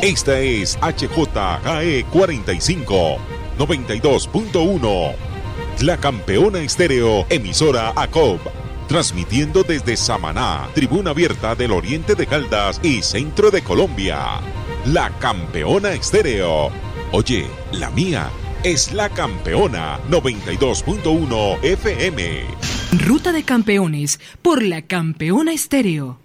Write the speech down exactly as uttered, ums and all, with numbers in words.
Esta es H J K E cuarenta y cinco, noventa y dos punto uno. La Campeona Estéreo, emisora A C O B. Transmitiendo desde Samaná, tribuna abierta del oriente de Caldas y centro de Colombia. La Campeona Estéreo. Oye, la mía es La Campeona noventa y dos punto uno F M. Ruta de Campeones por La Campeona Estéreo.